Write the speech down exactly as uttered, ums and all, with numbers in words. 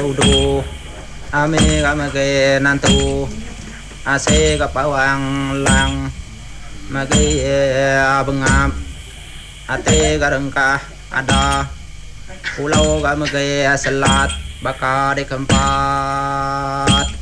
udu ame gamage nantu ase kapawang lang mage abengap ate garengkah ada pulau gamage selat baka di keempat